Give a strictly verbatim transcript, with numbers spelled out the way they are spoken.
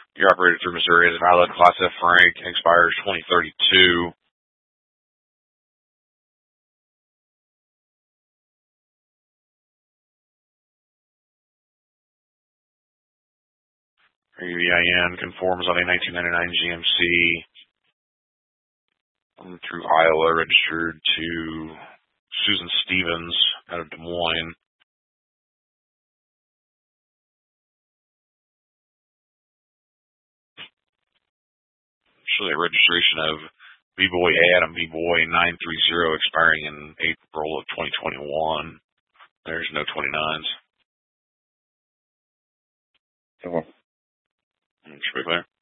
You're operated through Missouri as a valid Class F rank, expires twenty thirty-two. Your E I N conforms on a nineteen ninety-nine G M C um, through Iowa, registered to Susan Stevens out of Des Moines. Actually, a registration of B-Boy Adam, B-Boy nine three zero, expiring in April of twenty twenty-one. There's no twenty-nines. Okay. Should be clear.